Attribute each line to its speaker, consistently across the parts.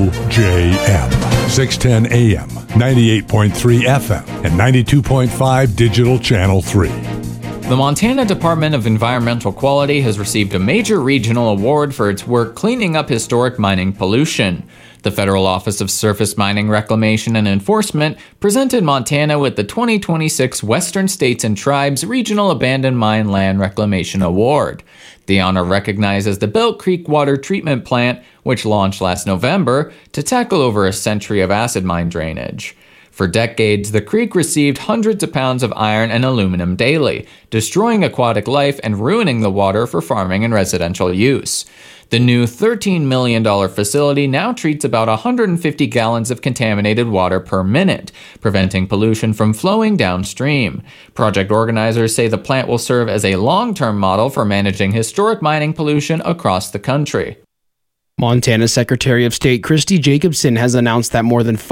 Speaker 1: KOJM, 610 AM, 98.3 FM, and 92.5 Digital Channel 3.
Speaker 2: The Montana Department of Environmental Quality has received a major regional award for its work cleaning up historic mining pollution. The Federal Office of Surface Mining Reclamation and Enforcement presented Montana with the 2026 Western States and Tribes Regional Abandoned Mine Land Reclamation Award. The honor recognizes the Belt Creek Water Treatment Plant, which launched last November to tackle over a century of acid mine drainage. For decades, the creek received hundreds of pounds of iron and aluminum daily, destroying aquatic life and ruining the water for farming and residential use. The new $13 million facility now treats about 150 gallons of contaminated water per minute, preventing pollution from flowing downstream. Project organizers say the plant will serve as a long-term model for managing historic mining pollution across the country.
Speaker 3: Montana Secretary of State Christy Jacobson has announced that more than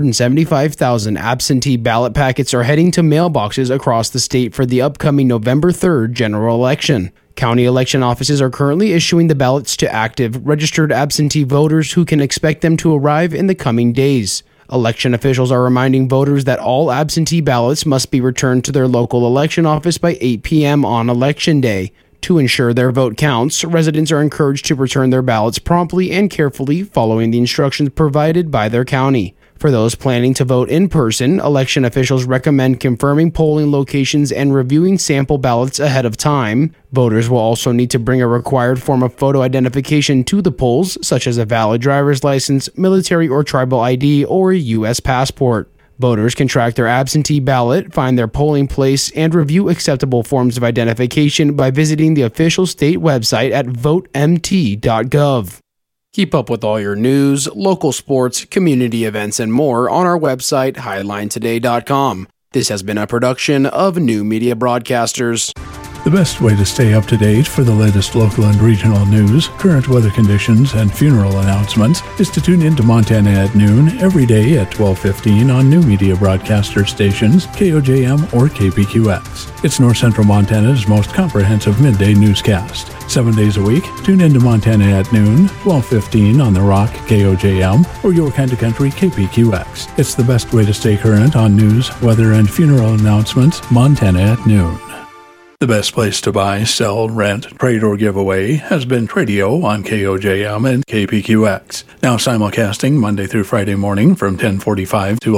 Speaker 3: 575,000 absentee ballot packets are heading to mailboxes across the state for the upcoming November 3rd general election. County election offices are currently issuing the ballots to active, registered absentee voters who can expect them to arrive in the coming days. Election officials are reminding voters that all absentee ballots must be returned to their local election office by 8 p.m. on Election Day. To ensure their vote counts, residents are encouraged to return their ballots promptly and carefully following the instructions provided by their county. For those planning to vote in person, election officials recommend confirming polling locations and reviewing sample ballots ahead of time. Voters will also need to bring a required form of photo identification to the polls, such as a valid driver's license, military or tribal ID, or a U.S. passport. Voters can track their absentee ballot, find their polling place, and review acceptable forms of identification by visiting the official state website at votemt.gov. Keep up with all your news, local sports, community events, and more on our website, highlinetoday.com. This has been a production of New Media Broadcasters.
Speaker 1: The best way to stay up to date for the latest local and regional news, current weather conditions, and funeral announcements is to tune in to Montana at noon every day at 12:15 on New Media Broadcaster stations, KOJM or KPQX. It's North Central Montana's most comprehensive midday newscast. 7 days a week, tune in to Montana at noon, 12:15 on The Rock, KOJM, or Your Kind of Country, KPQX. It's the best way to stay current on news, weather, and funeral announcements, Montana at noon. The best place to buy, sell, rent, trade, or give away has been Tradio on KOJM and KPQX. Now simulcasting Monday through Friday morning from 10:45 to